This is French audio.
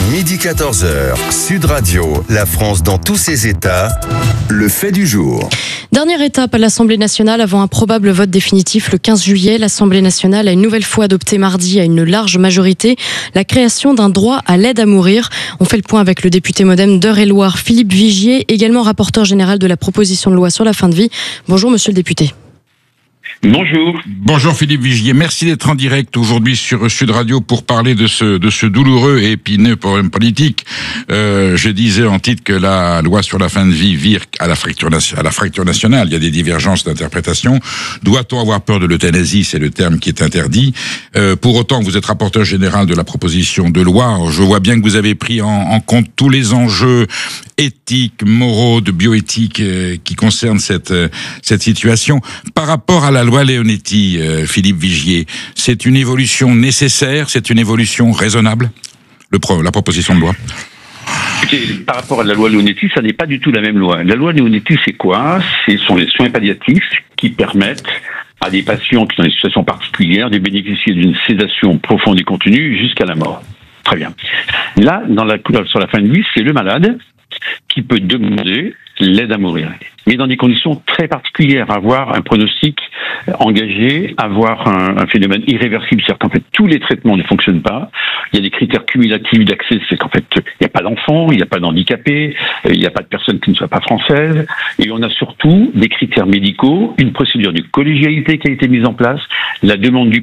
Midi 14h, Sud Radio, la France dans tous ses états, le fait du jour. Dernière étape à l'Assemblée nationale avant un probable vote définitif le 15 juillet. L'Assemblée nationale a une nouvelle fois adopté mardi à une large majorité la création d'un droit à l'aide à mourir. On fait le point avec le député modem d'Eure-et-Loir, Philippe Vigier, également rapporteur général de la proposition de loi sur la fin de vie. Bonjour monsieur le député. Bonjour. Bonjour Philippe Vigier, merci d'être en direct aujourd'hui sur Sud Radio pour parler de ce douloureux et épineux problème politique. Je disais en titre que la loi sur la fin de vie vire à la fracture nationale. Il y a des divergences d'interprétation. Doit-on avoir peur de l'euthanasie? C'est le terme qui est interdit. Pour autant, vous êtes rapporteur général de la proposition de loi. Je vois bien que vous avez pris en compte tous les enjeux éthiques, moraux, de bioéthique qui concernent cette situation. Par rapport à la loi Leonetti, Philippe Vigier, c'est une évolution nécessaire, c'est une évolution raisonnable, la proposition de loi? Par rapport à la loi Leonetti, ça n'est pas du tout la même loi. La loi Leonetti, c'est quoi? Ce sont les soins palliatifs qui permettent à des patients qui sont dans des situations particulières de bénéficier d'une sédation profonde et continue jusqu'à la mort. Très bien. Là, dans la loi sur la fin de vie, c'est le malade qui peut demander l'aide à mourir, mais dans des conditions très particulières, avoir un pronostic engagé, avoir un phénomène irréversible, c'est-à-dire qu'en fait tous les traitements ne fonctionnent pas, il y a des critères cumulatifs d'accès, c'est qu'en fait il n'y a pas d'enfants, il n'y a pas d'handicapés, il n'y a pas de personnes qui ne soient pas françaises, et on a surtout des critères médicaux, une procédure de collégialité qui a été mise en place, la demande du